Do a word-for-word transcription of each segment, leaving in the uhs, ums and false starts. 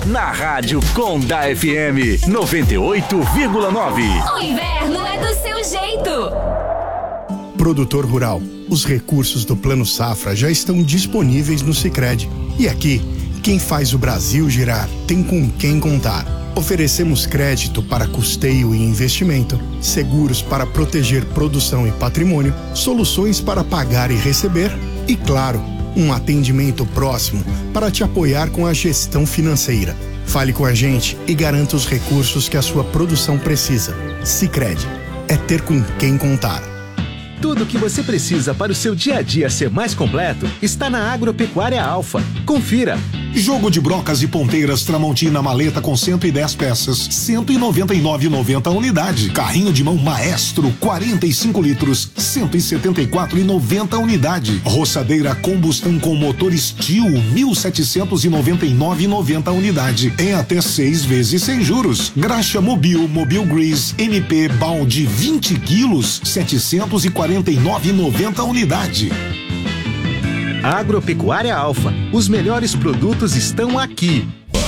Na Rádio Conda F M noventa e oito vírgula nove. O inverno é do seu jeito. Produtor rural, os recursos do Plano Safra já estão disponíveis no Sicredi. E aqui, quem faz o Brasil girar tem com quem contar. Oferecemos crédito para custeio e investimento, seguros para proteger produção e patrimônio, soluções para pagar e receber e, claro, um atendimento próximo para te apoiar com a gestão financeira. Fale com a gente e garanta os recursos que a sua produção precisa. Sicredi, é ter com quem contar. Tudo o que você precisa para o seu dia a dia ser mais completo está na Agropecuária Alfa. Confira. Jogo de brocas e ponteiras Tramontina maleta com cento e dez peças, cento e noventa e nove reais e noventa centavos unidade. Carrinho de mão Maestro, quarenta e cinco litros, cento e setenta e quatro reais e noventa centavos unidade. Roçadeira combustão com motor Steel, mil setecentos e noventa e nove reais e noventa centavos unidade. Em até seis vezes sem juros. Graxa Mobil, Mobil Grease, M P balde vinte quilos, setecentos e quarenta e nove reais e noventa centavos unidade. Agropecuária Alfa, os melhores produtos estão aqui.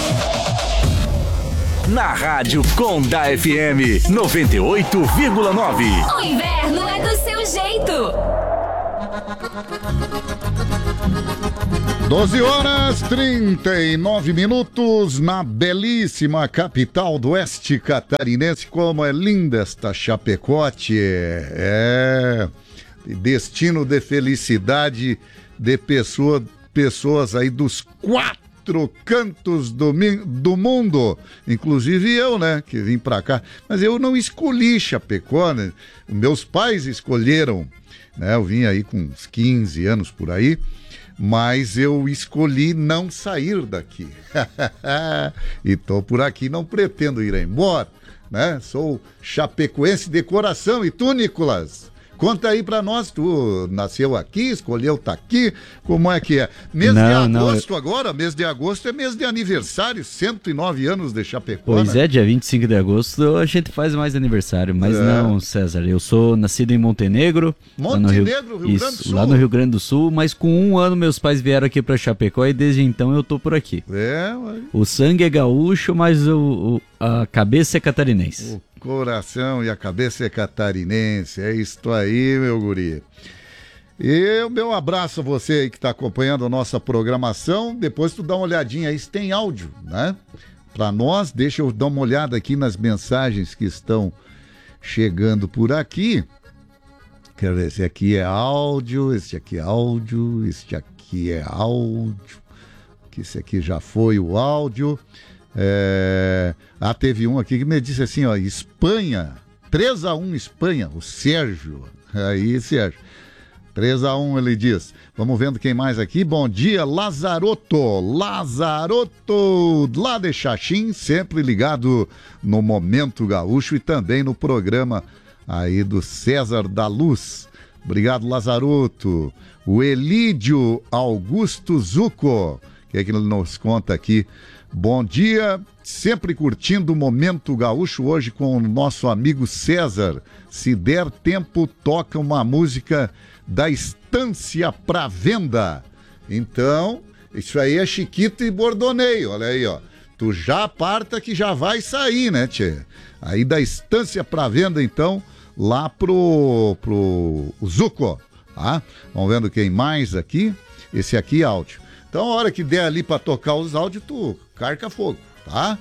Na Rádio Conda F M noventa e oito vírgula nove. O inverno é do seu jeito. doze horas trinta e nove minutos na belíssima capital do oeste catarinense. Como é linda esta Chapecote. É destino de felicidade de pessoa, pessoas aí dos quatro cantos do, do mundo, inclusive eu, né, que vim pra cá, mas eu não escolhi Chapecó, né? Meus pais escolheram, né, eu vim aí com uns quinze anos por aí, mas eu escolhi não sair daqui, e tô por aqui, não pretendo ir embora, né, sou chapecoense de coração. E tu, Nicolas? Conta aí pra nós, tu nasceu aqui, escolheu tá aqui, como é que é? Mês não, de agosto não, eu... agora, mês de agosto é mês de aniversário, cento e nove anos de Chapecó. Pois né? é, dia vinte e cinco de agosto a gente faz mais aniversário, mas é. não, César, eu sou nascido em Montenegro. Montenegro, Rio, Rio Rio Grande do Sul. Lá no Rio Grande do Sul, mas com um ano meus pais vieram aqui pra Chapecó e desde então eu tô por aqui. É, ué. O sangue é gaúcho, mas o, o, a cabeça é catarinense. O coração e a cabeça é catarinense, é isto aí, meu guri. E o meu abraço a você aí que está acompanhando a nossa programação. Depois tu dá uma olhadinha aí se tem áudio, né? Para nós, deixa eu dar uma olhada aqui nas mensagens que estão chegando por aqui. Quero ver, esse aqui é áudio, esse aqui é áudio, esse aqui é áudio, que esse aqui já foi o áudio. É... Ah, teve um aqui que me disse assim, ó, Espanha, três a um Espanha, o Sérgio, aí Sérgio, três a um ele diz. Vamos vendo quem mais aqui. Bom dia, Lazaroto, Lazaroto, lá de Xaxim, sempre ligado no Momento Gaúcho e também no programa aí do César da Luz. Obrigado, Lazaroto. O Elídio Augusto Zucco, que é que ele nos conta aqui. Bom dia, sempre curtindo o Momento Gaúcho hoje com o nosso amigo César. Se der tempo, toca uma música da Estância pra Venda. Então, isso aí é Chiquito e Bordoneio, olha aí, ó. Tu já aparta que já vai sair, né, tchê? Aí da Estância pra Venda, então, lá pro, pro Zucco, tá? Vamos vendo quem mais aqui. Esse aqui, áudio. Então, a hora que der ali pra tocar os áudios, tu carca fogo, tá?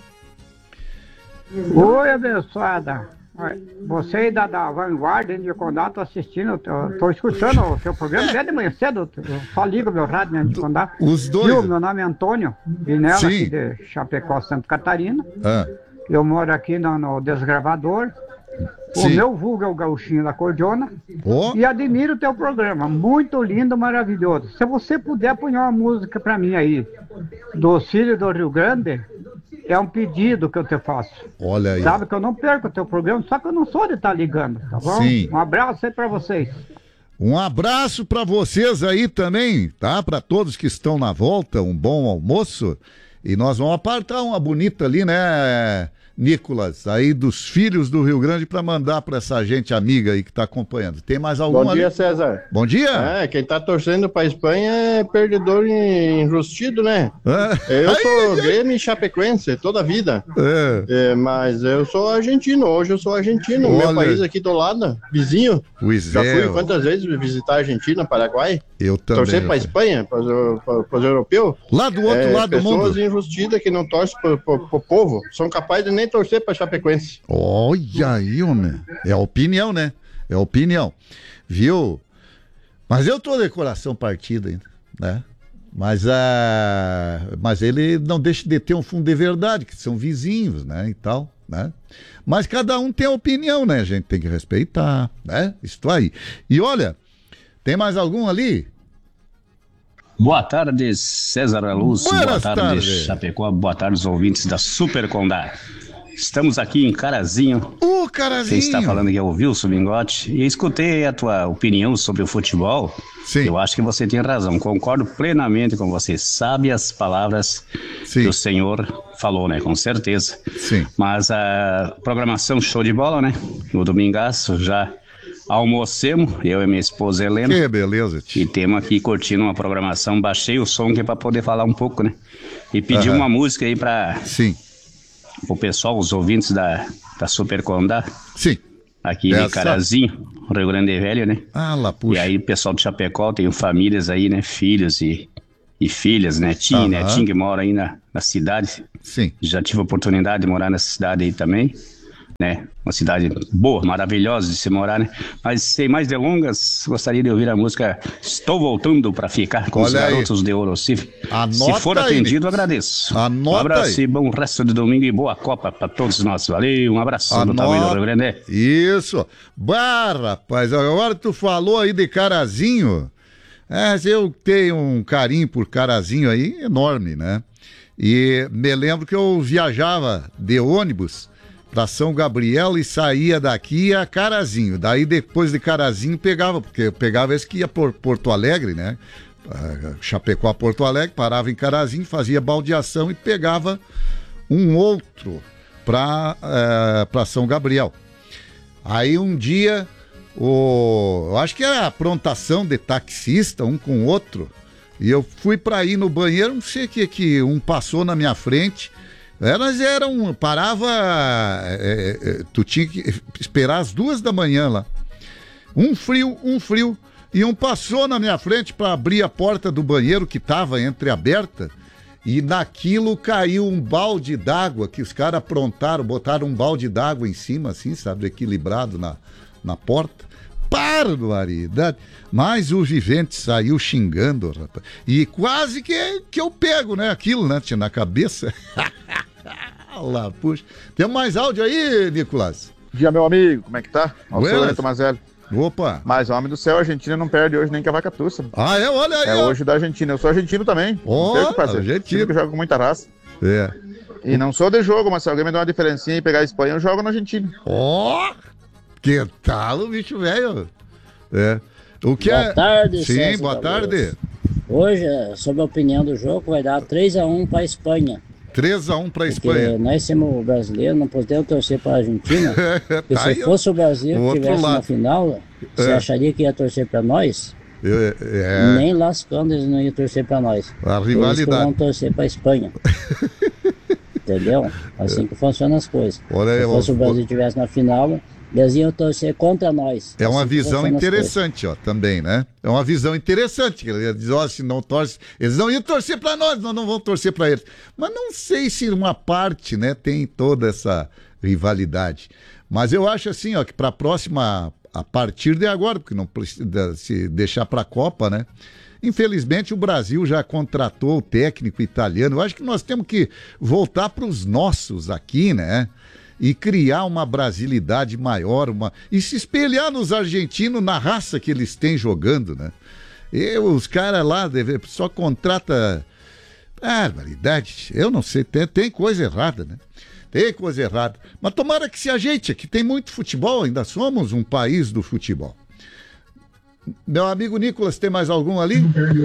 Oi, abençoada. Você da, da Vanguarda de Condá, tô assistindo, tô, tô escutando o seu programa desde de manhã cedo, eu só ligo meu rádio, né, de Condá. Os dois? Eu, meu nome é Antônio, Vinela, aqui de Chapecó, Santa Catarina. Ah. Eu moro aqui no, no Desgravador. O Sim. meu vulgo é o Gauchinho da Cordiona. Oh. E admiro o teu programa, muito lindo, maravilhoso. Se você puder pôr uma música pra mim aí, dos Filhos do Rio Grande, é um pedido que eu te faço. Olha aí. Sabe que eu não perco o teu programa, só que eu não sou de estar ligando, tá bom? Sim. Um abraço aí pra vocês. Um abraço pra vocês aí também, tá? Pra todos que estão na volta, um bom almoço. E nós vamos apartar uma bonita ali, né, Nicolas, aí dos Filhos do Rio Grande, para mandar para essa gente amiga aí que está acompanhando. Tem mais algum Bom dia, ali? César. Bom dia. É, quem tá torcendo pra Espanha é perdedor enrustido, né? É. Eu sou Grêmio e Chapecoense toda a vida. É. É, mas eu sou argentino, hoje eu sou argentino. Olha. Meu país aqui do lado, vizinho. Pois Já é, fui ó. quantas vezes visitar a Argentina, Paraguai. Eu também. Torcer pra Espanha, para os europeus. Lá do outro é, lado do mundo. Pessoas enrustidas que não torcem pro, pro, pro povo, são capazes de nem torcer pra Chapecoense. Olha aí, homem. É a opinião, né? É a opinião. Viu? Mas eu tô de coração partido ainda, né? Mas, a... Mas ele não deixa de ter um fundo de verdade, que são vizinhos, né? E tal, né? Mas cada um tem a opinião, né? A gente tem que respeitar, né? Isso aí. E olha, tem mais algum ali? Boa tarde, César Luz. Boas Boa tarde, tardes. Chapecó. Boa tarde, os ouvintes da Super Condá. Estamos aqui em Carazinho. Ô, Carazinho! Quem está falando aqui é o Wilson Mingote. E escutei a tua opinião sobre o futebol. Sim. Eu acho que você tem razão. Concordo plenamente com você. Sabe as palavras Sim. que o senhor falou, né? Com certeza. Sim. Mas a programação show de bola, né? No domingaço já almocemos, eu e minha esposa Helena. Que beleza, tio. E temos aqui curtindo uma programação. Baixei o som que é para poder falar um pouco, né? E pedi Aham. uma música aí para Sim. o pessoal, os ouvintes da, da Super Condá. Sim. Aqui Essa. de Carazinho, Rio Grande Velho, né? Ah, lá, puxa. E aí o pessoal de Chapecó tem famílias aí, né? Filhos e, e filhas, netinho, Aham. netinho que mora aí na, na cidade. Sim. Já tive a oportunidade de morar nessa cidade aí também, né? Uma cidade boa, maravilhosa de se morar, né? Mas sem mais delongas, gostaria de ouvir a música Estou Voltando Pra Ficar com os Olha aí. Garotos de Ouro. Se, Anota se for aí, atendido, Nicolas. agradeço. Anota um abraço aí. e bom resto de domingo e boa Copa pra todos nós. Valeu, um abraço do tamanho do Rio Grande. Isso. Bah, rapaz, agora tu falou aí de Carazinho. É, eu tenho um carinho por Carazinho aí enorme, né? E me lembro que eu viajava de ônibus para São Gabriel e saía daqui a Carazinho. Daí depois de Carazinho pegava, porque eu pegava esse que ia por Porto Alegre, né? Ah, Chapecó a Porto Alegre, parava em Carazinho, fazia baldeação e pegava um outro para uh, para São Gabriel. Aí um dia, o, eu acho que era aprontação de taxista, um com o outro, e eu fui para ir no banheiro, não sei o que, que um passou na minha frente. Elas eram, parava, é, é, tu tinha que esperar as duas da manhã lá. Um frio, um frio, e um passou na minha frente para abrir a porta do banheiro que estava entreaberta, e naquilo caiu um balde d'água que os caras aprontaram, botaram um balde d'água em cima, assim, sabe, equilibrado na, na porta. Barbaridade! Mas o vivente saiu xingando, rapaz. E quase que, que eu pego, né? Aquilo, né? Tinha na cabeça. Lá, puxa. Tem mais áudio aí, Nicolas? Dia, meu amigo, como é que tá? Buenas. Tomás Velho. Opa! Mas, homem do céu, a Argentina não perde hoje nem que a vaca tussa. Ah, é? Olha aí! É ó. hoje da Argentina. Eu sou argentino também. Ó, Não perco, parceiro. argentino. Eu jogo com muita raça. É. E não sou de jogo, mas se alguém me der uma diferencinha e pegar a Espanha, eu jogo na Argentina. Ó! Que tal o bicho velho? É. O que boa é... tarde, Sim, César boa tarde. Hoje, sob a opinião do jogo, vai dar três a um para a Espanha. três a um para a Porque Espanha. nós somos brasileiros, não podemos torcer para a Argentina. Porque Tá se aí, ó. fosse o Brasil O que outro estivesse lado. na final, você É. acharia que ia torcer para nós? É, é. Nem lascando eles não iam torcer para nós. A Eles que rivalidade. vão torcer para a Espanha. Entendeu? Assim que funcionam as coisas. Olha aí, Se fosse ó, o Brasil estivesse na final, eles iam torcer contra nós. É uma Assim que visão funcionam as coisas. interessante, ó, também, né? É uma visão interessante. que Ele diz, ó, se não torce, eles não iam torcer para nós, nós não vamos torcer para eles. Mas não sei se uma parte, né, tem toda essa rivalidade. Mas eu acho assim, ó, que para a próxima, a partir de agora, porque não precisa se deixar para a Copa, né? Infelizmente o Brasil já contratou o técnico italiano. Eu acho que nós temos que voltar para os nossos aqui, né? E criar uma brasilidade maior, uma... e se espelhar nos argentinos na raça que eles têm jogando, né? E os caras lá deve... só contrata... Barbaridade, eu não sei, tem, tem coisa errada, né? Tem coisa errada. Mas tomara que se ajeite, que tem muito futebol, ainda somos um país do futebol. Meu amigo Nicolas, tem mais algum ali?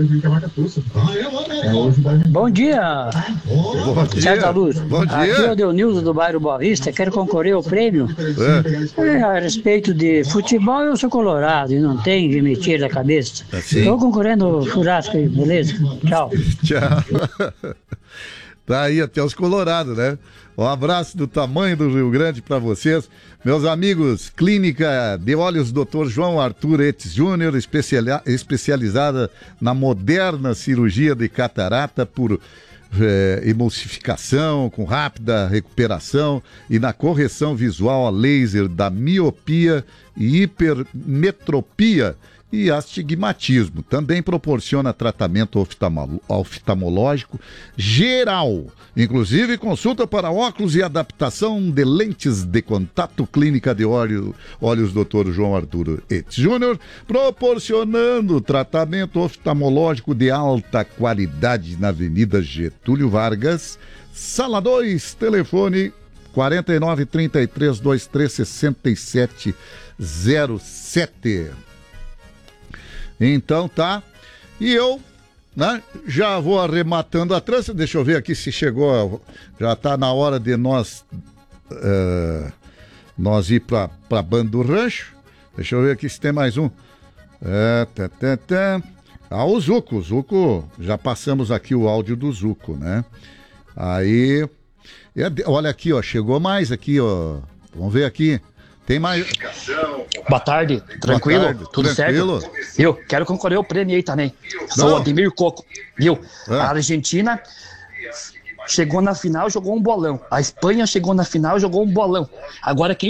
Bom dia. Bom dia. César Luz. Bom dia. Aqui é o Deunildo do bairro Boa Vista. Quero concorrer ao prêmio. É. É, a respeito de futebol, eu sou colorado e não tenho que me tirar da cabeça. Estou concorrendo ao churrasco aí, beleza? Tchau. Tchau. Tá aí até os colorados, né? Um abraço do tamanho do Rio Grande para vocês. Meus amigos, Clínica de Olhos doutor João Arthur Etes Júnior, especiali- especializada na moderna cirurgia de catarata por eh, emulsificação, com rápida recuperação e na correção visual a laser da miopia e hipermetropia e astigmatismo. Também proporciona tratamento oftalmo- oftalmológico geral, inclusive consulta para óculos e adaptação de lentes de contato. Clínica de Olho, Olhos doutor João Arthur Etes Júnior, proporcionando tratamento oftalmológico de alta qualidade na Avenida Getúlio Vargas, Sala dois, telefone quarenta e nove, trinta e três, vinte e três, sessenta e sete zero sete. Então tá, e eu, né, já vou arrematando a trança. Deixa eu ver aqui se chegou, já tá na hora de nós uh, nós ir pra, pra Banda do Rancho. Deixa eu ver aqui se tem mais um. É, tá, tá, tá. Ah, o Zuco, o Zuco, já passamos aqui o áudio do Zuco, né? Aí, olha aqui, ó, chegou mais aqui, ó, vamos ver aqui. Tem mais. Boa tarde, tranquilo? Boa tarde, Tudo tranquilo. certo? Eu quero concorrer ao prêmio aí também. Sou o Ademir Coco, viu? É. A Argentina chegou na final, jogou um bolão. A Espanha chegou na final, jogou um bolão. Agora quem